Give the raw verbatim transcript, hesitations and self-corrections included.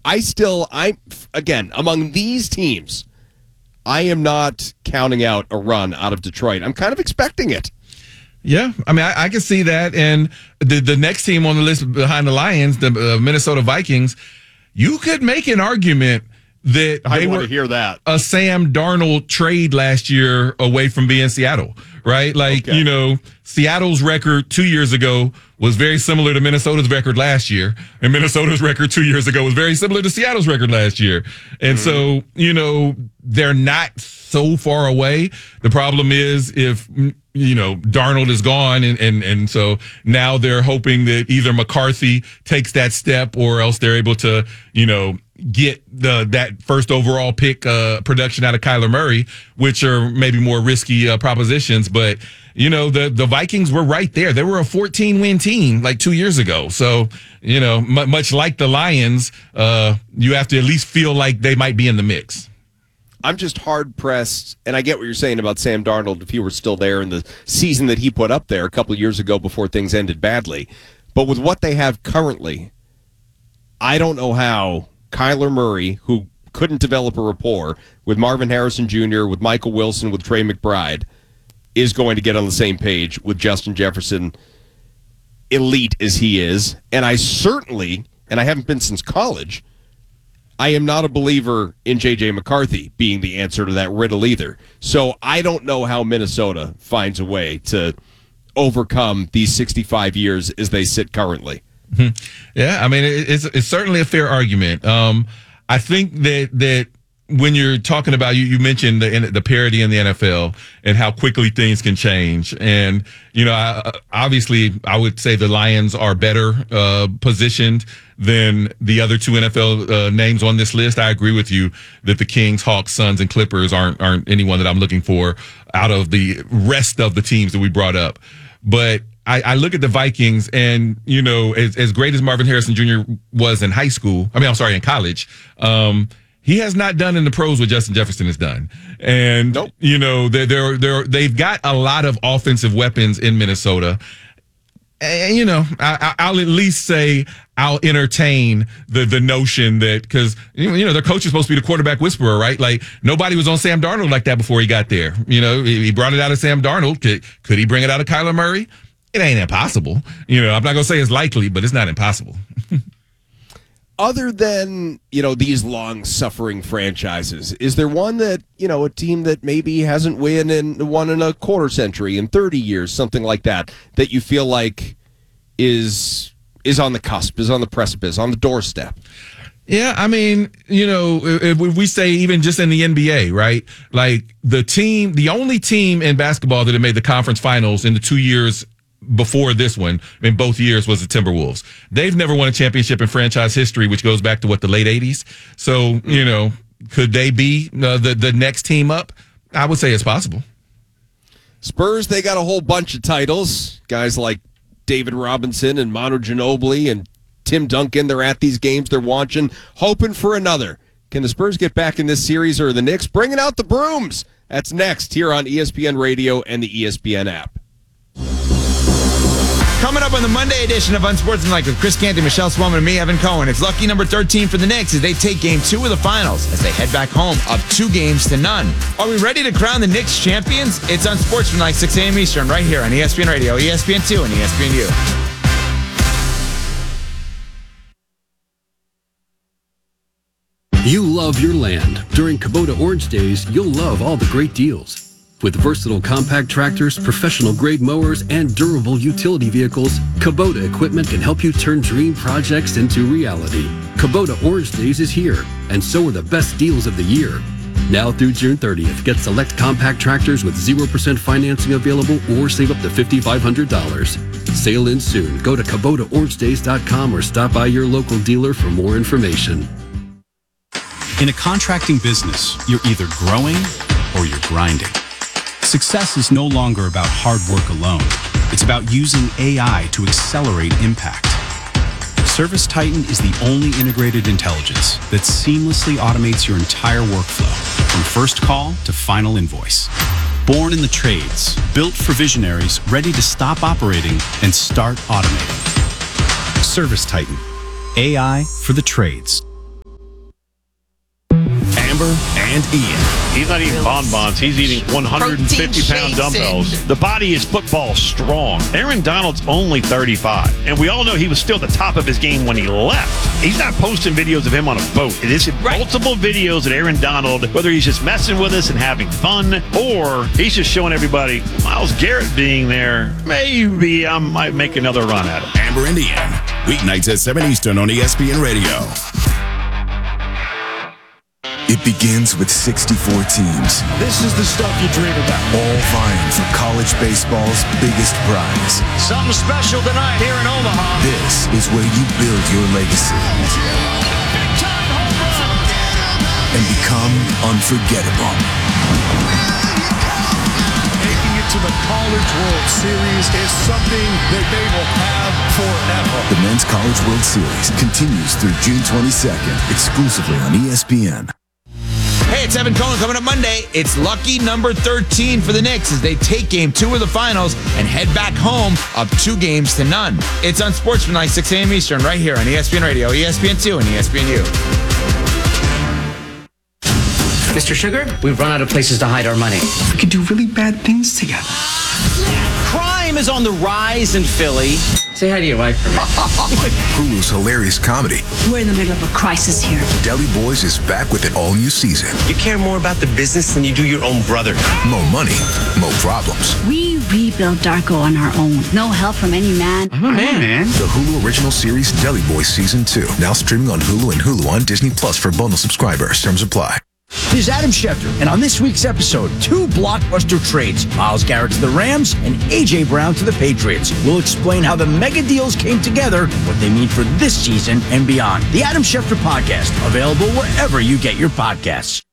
I still, I again, among these teams, I am not counting out a run out of Detroit. I'm kind of expecting it. Yeah, I mean, I, I can see that. And the the next team on the list behind the Lions, the uh, Minnesota Vikings, you could make an argument that I they want were to hear that. a Sam Darnold trade last year away from being Seattle, right? Like, Okay. you know, Seattle's record two years ago was very similar to Minnesota's record last year. And Minnesota's record two years ago was very similar to Seattle's record last year. And mm-hmm. so, you know, they're not so far away. The problem is if, you know, Darnold is gone. And, and, and so now they're hoping that either McCarthy takes that step or else they're able to, you know, get the that first overall pick uh, production out of Kyler Murray, which are maybe more risky uh, propositions. But, you know, the, the Vikings were right there. They were a fourteen-win team like two years ago. So, you know, m- much like the Lions, uh, you have to at least feel like they might be in the mix. I'm just hard-pressed, and I get what you're saying about Sam Darnold if he were still there in the season that he put up there a couple of years ago before things ended badly. But with what they have currently, I don't know how Kyler Murray, who couldn't develop a rapport with Marvin Harrison Junior, with Michael Wilson, with Trey McBride, is going to get on the same page with Justin Jefferson, elite as he is. And I certainly, and I haven't been since college, I am not a believer in J J McCarthy being the answer to that riddle either. So I don't know how Minnesota finds a way to overcome these sixty-five years as they sit currently. Yeah, I mean, it's it's certainly a fair argument. Um, I think that that when you're talking about, you, you mentioned the the parity in the N F L and how quickly things can change. And, you know, I, obviously I would say the Lions are better uh, positioned than the other two N F L uh, names on this list. I agree with you that the Kings, Hawks, Suns, and Clippers aren't aren't anyone that I'm looking for out of the rest of the teams that we brought up. But I, I look at the Vikings and, you know, as, as great as Marvin Harrison Junior was in high school, I mean, I'm sorry, in college, um, he has not done in the pros what Justin Jefferson has done. And, nope. you know, they're, they're, they're, they've got a lot of offensive weapons in Minnesota. And, you know, I, I'll at least say I'll entertain the the notion that, because, you know, their coach is supposed to be the quarterback whisperer, right? Like, nobody was on Sam Darnold like that before he got there. You know, he brought it out of Sam Darnold. Could, could he bring it out of Kyler Murray? It ain't impossible. You know, I'm not going to say it's likely, but it's not impossible. Other than, you know, these long-suffering franchises, is there one that, you know, a team that maybe hasn't won in, won in a quarter century, in thirty years, something like that, that you feel like is is on the cusp, is on the precipice, on the doorstep? Yeah, I mean, you know, if we say even just in the N B A, right? Like, the team, the only team in basketball that had made the conference finals in the two years before this one, in both years, was the Timberwolves. They've never won a championship in franchise history, which goes back to, what, the late eighties? So, you know, could they be uh, the, the next team up? I would say it's possible. Spurs, they got a whole bunch of titles. Guys like David Robinson and Manu Ginobili and Tim Duncan, they're at these games. They're watching, hoping for another. Can the Spurs get back in this series, or the Knicks bringing out the brooms? That's next here on E S P N Radio and the E S P N app. Coming up on the Monday edition of Unsportsmanlike with Chris Canty, Michelle Swellman, and me, Evan Cohen. It's lucky number thirteen for the Knicks as they take game two of the finals as they head back home up two games to none. Are we ready to crown the Knicks champions? It's Unsportsmanlike, six a.m. Eastern, right here on E S P N Radio, E S P N two, and E S P N U. You love your land. During Kubota Orange Days, you'll love all the great deals. With versatile compact tractors, professional-grade mowers, and durable utility vehicles, Kubota equipment can help you turn dream projects into reality. Kubota Orange Days is here, and so are the best deals of the year. Now through June thirtieth, get select compact tractors with zero percent financing available or save up to five thousand five hundred dollars. Sale ends soon. Go to Kubota Orange Days dot com or stop by your local dealer for more information. In a contracting business, you're either growing or you're grinding. Success is no longer about hard work alone. It's about using A I to accelerate impact. ServiceTitan is the only integrated intelligence that seamlessly automates your entire workflow, from first call to final invoice. Born in the trades, built for visionaries ready to stop operating and start automating. ServiceTitan, A I for the trades. Amber and Ian. He's not eating bonbons. He's eating one hundred fifty pound dumbbells. The body is football strong. Aaron Donald's only thirty-five. And we all know he was still at the top of his game when he left. He's not posting videos of him on a boat. It is Right. multiple videos of Aaron Donald, whether he's just messing with us and having fun, or he's just showing everybody, Myles Garrett being there, maybe I might make another run at him. Amber and Ian. Weeknights at seven Eastern on E S P N Radio. It begins with sixty-four teams. This is the stuff you dream about. All vying for college baseball's biggest prize. Something special tonight here in Omaha. This is where you build your legacy and become unforgettable. Making it to the College World Series is something that they will have forever. The Men's College World Series continues through June twenty-second, exclusively on E S P N. Hey, it's Evan Cohen coming up Monday. It's lucky number thirteen for the Knicks as they take game two of the finals and head back home up two games to none. It's on Sportsmanlike, six a.m. Eastern, right here on E S P N Radio, E S P N two, and E S P N U. Mister Sugar, we've run out of places to hide our money. We could do really bad things together. Crime is on the rise in Philly. Say hi to your wife for me. Hulu's hilarious comedy, We're in the middle of a crisis here. Deli Boys, is back with an all-new season. You care more about the business than you do your own brother. More money, more problems. We rebuilt Darko on our own. No help from any man. I'm a man. The Hulu original series Deli Boys Season two, now streaming on Hulu and Hulu on Disney Plus for bundle subscribers. Terms apply. This is Adam Schefter, and on this week's episode, two blockbuster trades, Myles Garrett to the Rams and A J. Brown to the Patriots. We'll explain how the mega deals came together, what they mean for this season and beyond. The Adam Schefter Podcast, available wherever you get your podcasts.